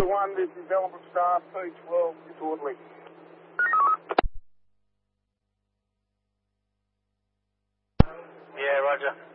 1, this is Elbert Star, P12, it's Audley. Yeah, roger.